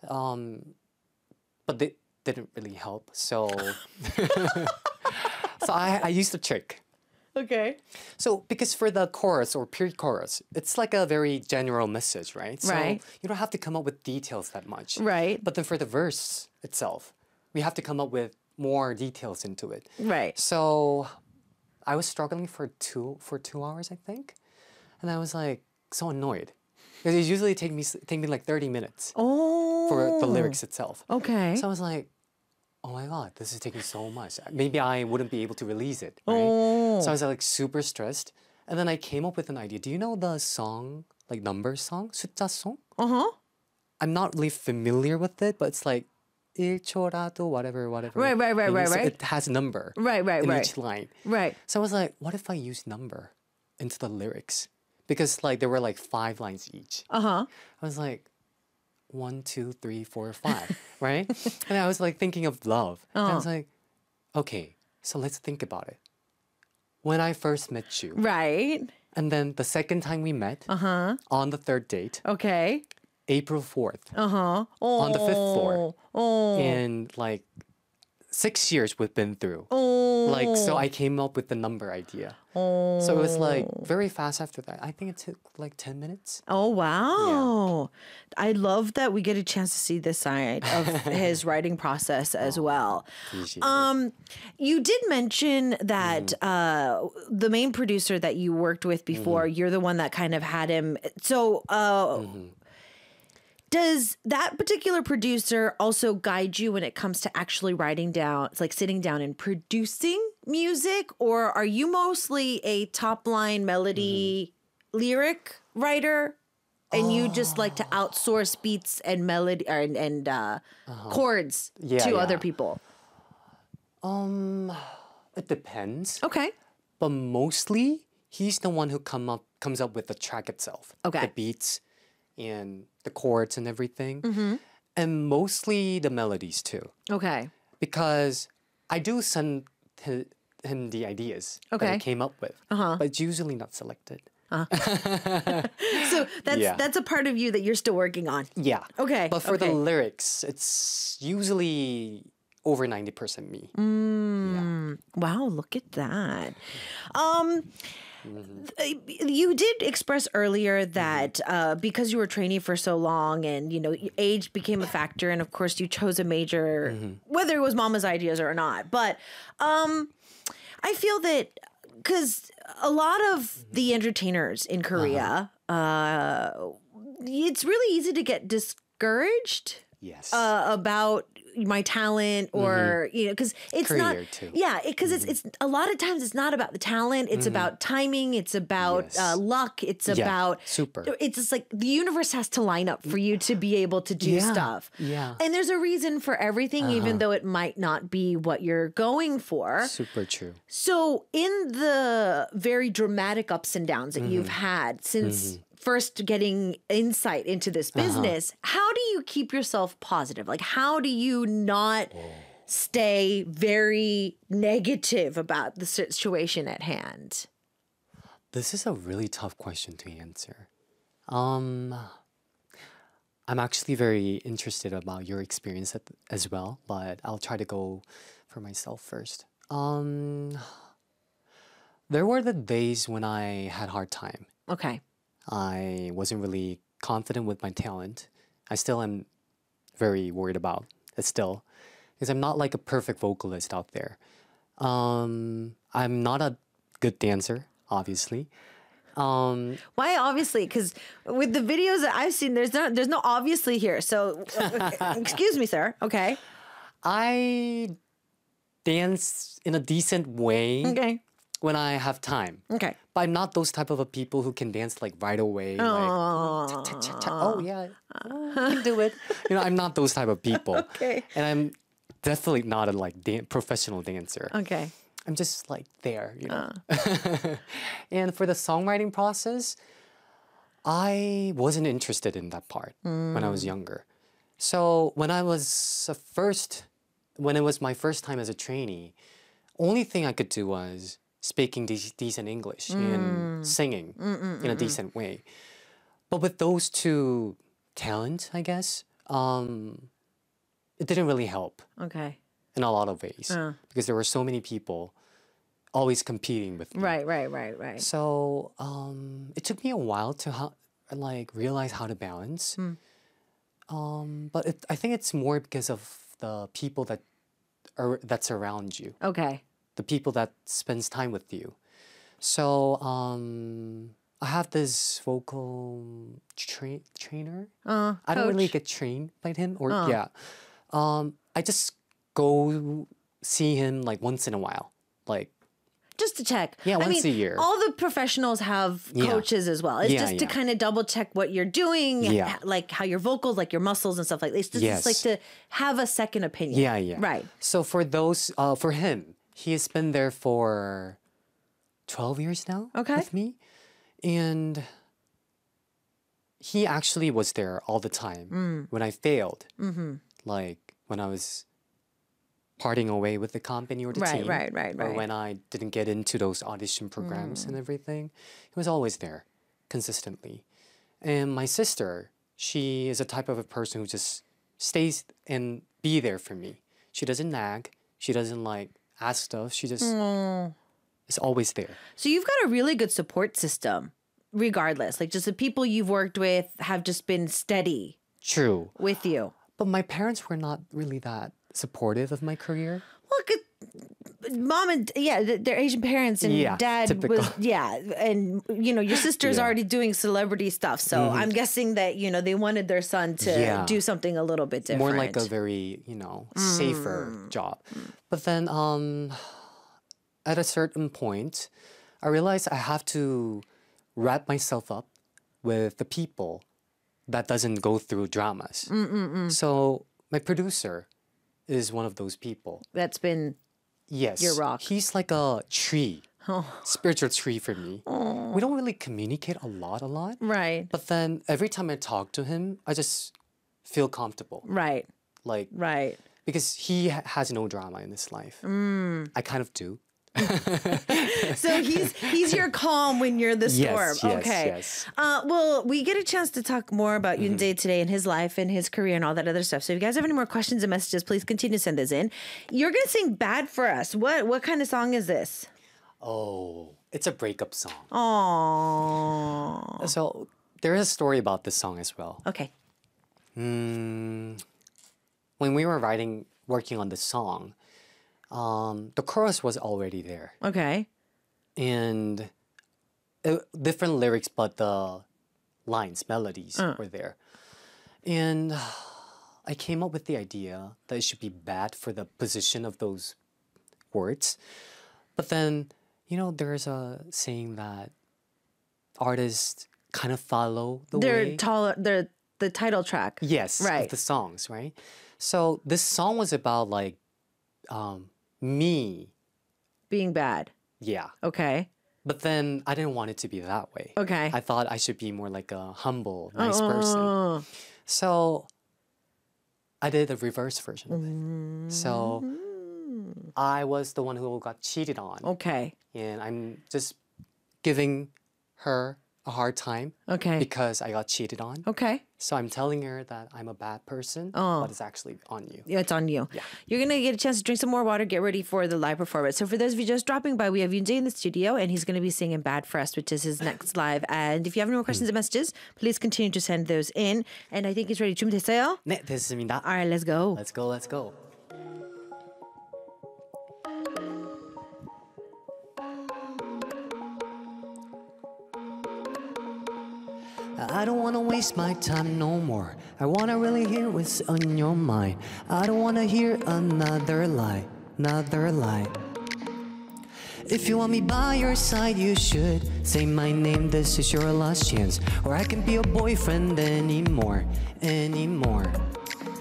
but they didn't really help. So, so I used a trick. Okay. So because for the chorus or pre-chorus, it's like a very general message, right? So Right. you don't have to come up with details that much. Right. But then for the verse itself, we have to come up with more details into it. Right. So I was struggling for 2 hours, I think. And I was like so annoyed. Because it usually take me like 30 minutes Oh. for the lyrics itself. Okay. So I was like, oh my God, this is taking so much. Maybe I wouldn't be able to release it, right? Oh. So I was like super stressed. And then I came up with an idea. Do you know the song, like numbers song? 숫자 song? Uh-huh. I'm not really familiar with it, but it's like 1초라도 whatever. Right. So it has number in each line. Right. So I was like, what if I use number into the lyrics? Because like there were like 5 lines each. Uh-huh. I was like, 1, 2, 3, 4, 5, right? And I was like thinking of love. And I was like, okay, so let's think about it. When I first met you, Right. and then the second time we met, on the 3rd date, Okay. April 4th, Uh-huh. Oh. on the 5th floor, Oh. and like 6 years we've been through. Oh. Like, so I came up with the number idea. Oh. So it was like very fast after that. I think it took like 10 minutes. Oh, wow. I love that we get a chance to see this side of his writing process as well. Appreciate it. You did mention that the main producer that you worked with before, you're the one that kind of had him. So, does that particular producer also guide you when it comes to actually writing down, it's like sitting down and producing music? Or are you mostly a top line melody lyric writer and you just like to outsource beats and melody and chords to other people? It depends. Okay. But mostly, he's the one who comes up with the track itself. Okay. The beats and the chords and everything. And mostly the melodies too. Okay. Because I do send him the ideas that I Okay. came up with. But it's usually not selected. So that's a part of you that you're still working on. Yeah. Okay, But for the okay. lyrics, it's usually over 90% me. Wow, look at that. You did express earlier that because you were training for so long and, you know, age became a factor. And of course, you chose a major, whether it was mama's ideas or not. But I feel that because a lot of the entertainers in Korea, it's really easy to get discouraged Yes. about my talent or you know because it's Career, not too. because it's a lot of times it's not about the talent, it's about timing, it's about Yes. luck, it's about super. it's just like the universe has to line up for you to be able to do stuff. Yeah. And there's a reason for everything, even though it might not be what you're going for. Super true. So in the very dramatic ups and downs that you've had since first getting insight into this business, how do you keep yourself positive? Like, how do you not stay very negative about the situation at hand? This is a really tough question to answer. I'm actually very interested about your experience as well, but I'll try to go for myself first. There were the days when I had hard time. Okay. I wasn't really confident with my talent. I still am very worried about it still, because I'm not like a perfect vocalist out there. I'm not a good dancer, obviously. Why obviously? Because with the videos that I've seen, there's no obviously here. So excuse me, sir. Okay. I dance in a decent way Okay. when I have time. Okay. But I'm not those type of a people who can dance like right away. Like, oh yeah, I can do it. You know, I'm not those type of people. Okay. And I'm definitely not a like professional dancer. Okay. I'm just like there, you know. And for the songwriting process, I wasn't interested in that part when I was younger. So when it was my first time as a trainee, only thing I could do was speaking decent English and singing in a decent way. But with those two talents, I guess, it didn't really help Okay. in a lot of ways because there were so many people always competing with me. Right. So it took me a while to realize how to balance. But I think it's more because of the people that surround you, Okay. the people that spends time with you. So I have this vocal trainer. I don't really Coach. get trained by him, or yeah. I just go see him like once in a while, like Just to check. Yeah, I once mean, a year. all the professionals have coaches as well. It's just to Yeah. kind of double check what you're doing, Yeah. like how your vocals, like your muscles and stuff like this. It's just like Yes. to have a second opinion. Yeah. Right. So for for him, he has been there for 12 years now Okay. with me. And he actually was there all the time when I failed. Like when I was parting away with the company or the Right, team. right. Or when I didn't get into those audition programs and everything. He was always there consistently. And my sister, she is a type of a person who just stays and be there for me. She doesn't nag. She doesn't like ask stuff. She just is always there. So you've got a really good support system, regardless. Like just the people you've worked with have just been steady True. with you. But my parents were not really that supportive of my career. Look at mom and they're Asian parents and Yeah, dad typical. was and your sister's Yeah. already doing celebrity stuff, so I'm guessing that they wanted their son to Yeah. do something a little bit different. More like a very, safer job. But then at a certain point, I realized I have to wrap myself up with the people that doesn't go through dramas. So my producer is one of those people. That's been Yes. Your rock. He's like a tree, spiritual tree for me. We don't really communicate a lot. right, But then every time I talk to him, I just feel comfortable. right, Like, right. because he has no drama in his life. I kind of do. So he's your calm when you're the storm. Yes, yes, Okay. yes. Well, we get a chance to talk more about Mm-hmm. Yoonjae today and his life and his career and all that other stuff. So if you guys have any more questions and messages, please continue to send those in. You're gonna sing "Bad for Us." What kind of song is this? Oh, it's a breakup song. Oh. So there is a story about this song as well. Okay. When we were working on the song, the chorus was already there. Okay. And different lyrics, but the melodies were there. And I came up with the idea that it should be bad for the position of those words. But then, there's a saying that artists kind of follow the way. They're the title track. Yes, Right. of the songs, right? So this song was about like me, Being bad. yeah. Okay. But then I didn't want it to be that way. Okay. I thought I should be more like a humble, nice person. So I did a reverse version of it. So I was the one who got cheated on. Okay. And I'm just giving her a hard time Okay. because I got cheated on. Okay. So I'm telling her that I'm a bad person, but it's actually on you. Yeah, it's on you. You're going to get a chance to drink some more water, get ready for the live performance. So for those of you just dropping by, we have Yoonjae in the studio, and he's going to be singing Bad for Us, which is his next live. And if you have any more questions or messages, please continue to send those in. And I think he's ready. 준비됐어요? 네, 됐습니다. All right, let's go. Let's go, let's go. I don't wanna waste my time no more. I wanna really hear what's on your mind. I don't wanna hear another lie. If you want me by your side, you should say my name, this is your last chance. Or I can be your boyfriend anymore.